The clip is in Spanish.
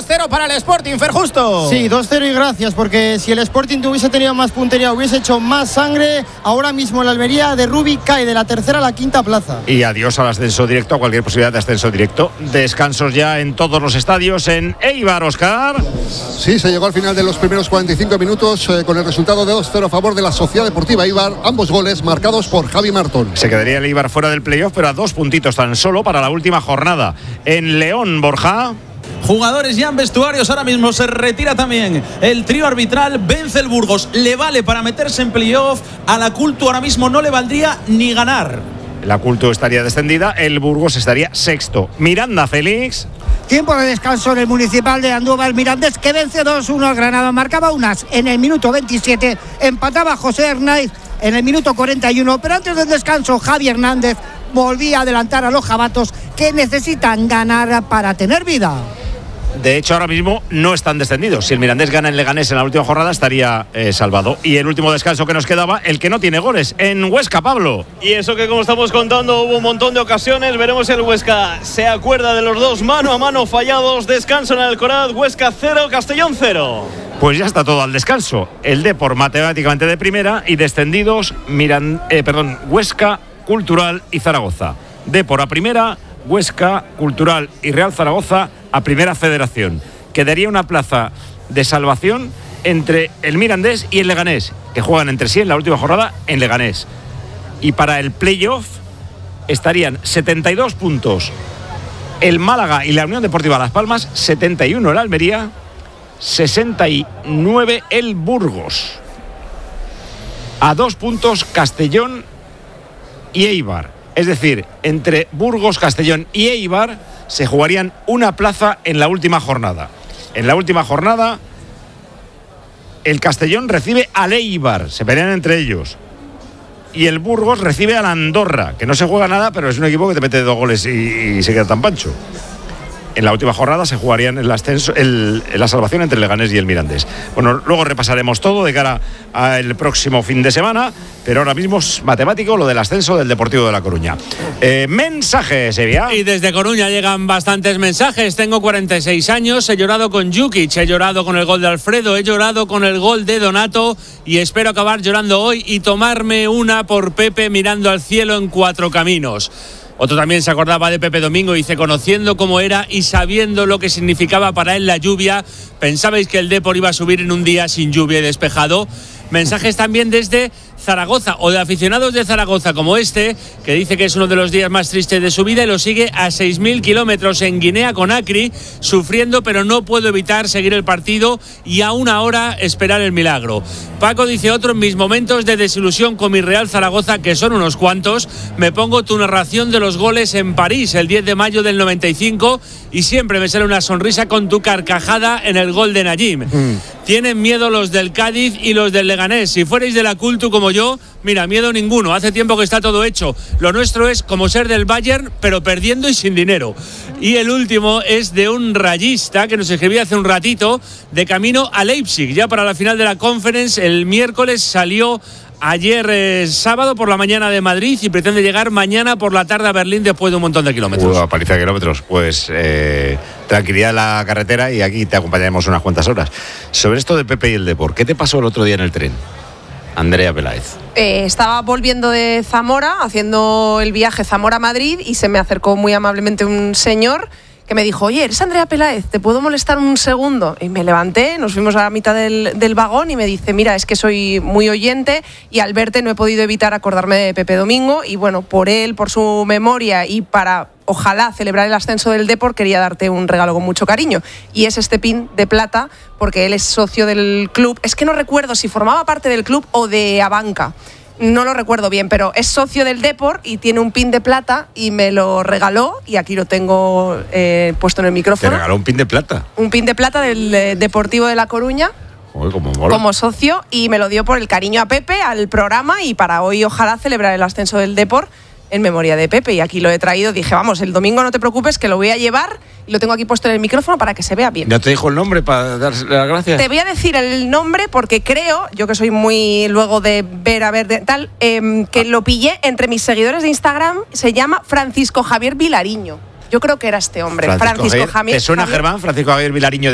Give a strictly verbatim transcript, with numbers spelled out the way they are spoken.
dos cero para el Sporting, Fer Justo. Sí, dos cero y gracias, porque si el Sporting hubiese tenido más puntería, hubiese hecho más sangre, ahora mismo la Almería de Rubi cae de la tercera a la quinta plaza. Y adiós al ascenso directo, a cualquier posibilidad de ascenso directo. Descansos ya en todos los estadios en Eibar, Óscar. Sí, se llegó al final de los primeros cuarenta y cinco minutos eh, con el resultado de dos cero a favor de la Sociedad Deportiva Eibar, ambos goles marcados por Javi Martón. Se quedaría el Eibar fuera del playoff, pero a dos puntitos tan solo para la última jornada. En León, Borja. Jugadores ya en vestuarios, ahora mismo se retira también el trío arbitral, vence el Burgos, le vale para meterse en playoff, a la Cultu ahora mismo no le valdría ni ganar. La Cultu estaría descendida, el Burgos estaría sexto. Miranda, Félix. Tiempo de descanso en el Municipal de Andújar. Mirandés que vence dos uno al Granada, marcaba unas en el minuto veintisiete, empataba José Hernández en el minuto cuarenta y uno, pero antes del descanso Javi Hernández volvía a adelantar a los jabatos que necesitan ganar para tener vida. De hecho, ahora mismo no están descendidos. Si el Mirandés gana en Leganés en la última jornada, estaría eh, salvado. Y el último descanso que nos quedaba, el que no tiene goles, en Huesca, Pablo. Y eso que, como estamos contando, hubo un montón de ocasiones. Veremos si el Huesca se acuerda de los dos mano a mano fallados. Descanso en el Alcoraz, Huesca cero, Castellón cero. Pues ya está todo al descanso. El Depor matemáticamente de primera y descendidos, Miran, eh, perdón, Huesca, Cultural y Zaragoza. Depor a primera, Huesca, Cultural y Real Zaragoza a primera federación. Quedaría una plaza de salvación entre el Mirandés y el Leganés, que juegan entre sí en la última jornada en Leganés. Y para el playoff estarían setenta y dos puntos el Málaga y la Unión Deportiva Las Palmas, setenta y uno el Almería, sesenta y nueve el Burgos. A dos puntos Castellón y Eibar. Es decir, entre Burgos, Castellón y Eibar se jugarían una plaza en la última jornada. En la última jornada, el Castellón recibe al Eibar, se pelean entre ellos. Y el Burgos recibe al Andorra, que no se juega nada, pero es un equipo que te mete dos goles y, y se queda tan pancho. En la última jornada se jugarían el ascenso, el, la salvación entre el Leganés y el Mirandés. Bueno, luego repasaremos todo de cara al próximo fin de semana, pero ahora mismo es matemático lo del ascenso del Deportivo de La Coruña. Eh, mensajes, Sevilla. Y desde Coruña llegan bastantes mensajes. Tengo cuarenta y seis años, he llorado con Jukic, he llorado con el gol de Alfredo, he llorado con el gol de Donato y espero acabar llorando hoy y tomarme una por Pepe mirando al cielo en Cuatro Caminos. Otro también se acordaba de Pepe Domingo y dice: conociendo cómo era y sabiendo lo que significaba para él la lluvia, ¿pensabais que el Depor iba a subir en un día sin lluvia y despejado? Mensajes también desde Zaragoza o de aficionados de Zaragoza como este, que dice que es uno de los días más tristes de su vida y lo sigue a seis mil kilómetros en Guinea Conakry, sufriendo, pero no puedo evitar seguir el partido y a una hora esperar el milagro. Paco dice: otro, en mis momentos de desilusión con mi Real Zaragoza, que son unos cuantos, me pongo tu narración de los goles en París el diez de mayo del noventa y cinco y siempre me sale una sonrisa con tu carcajada en el gol de Najim. Mm. Tienen miedo los del Cádiz y los del Leganés. Si fuerais de la Cultu como yo, mira, miedo ninguno. Hace tiempo que está todo hecho. Lo nuestro es como ser del Bayern, pero perdiendo y sin dinero. Y el último es de un rayista que nos escribía hace un ratito, de camino a Leipzig, ya para la final de la Conference. El miércoles salió ayer eh, sábado por la mañana de Madrid y pretende llegar mañana por la tarde a Berlín después de un montón de kilómetros. Una paliza de kilómetros. Pues eh, tranquilidad en la carretera y aquí te acompañaremos unas cuantas horas. Sobre esto de Pepe y el Depor, ¿qué te pasó el otro día en el tren, Andrea Peláez? Eh, estaba volviendo de Zamora, haciendo el viaje Zamora-Madrid, y se me acercó muy amablemente un señor que me dijo: oye, ¿eres Andrea Peláez? ¿Te puedo molestar un segundo? Y me levanté, nos fuimos a la mitad del, del vagón y me dice: mira, es que soy muy oyente y al verte no he podido evitar acordarme de Pepe Domingo y bueno, por él, por su memoria y para ojalá celebrar el ascenso del Depor, quería darte un regalo con mucho cariño. Y es este pin de plata, porque él es socio del club. Es que no recuerdo si formaba parte del club o de Abanca. No lo recuerdo bien, pero es socio del Depor y tiene un pin de plata y me lo regaló y aquí lo tengo eh, puesto en el micrófono. ¿Te regaló un pin de plata? Un pin de plata del eh, Deportivo de La Coruña. Joder, como mola. Como socio, y me lo dio por el cariño a Pepe, al programa, y para hoy ojalá celebrar el ascenso del Depor en memoria de Pepe. Y aquí lo he traído, dije, vamos, el domingo no te preocupes que lo voy a llevar y lo tengo aquí puesto en el micrófono para que se vea bien. ¿Ya te dijo el nombre para darle las gracias? Te voy a decir el nombre porque creo, yo que soy muy luego de ver a ver de tal, eh, que lo pillé entre mis seguidores de Instagram. Se llama Francisco Javier Vilariño. Yo creo que era este hombre, Francisco, Francisco Javier. Javier. ¿Te suena, Javier? Germán? Francisco Javier Vilariño.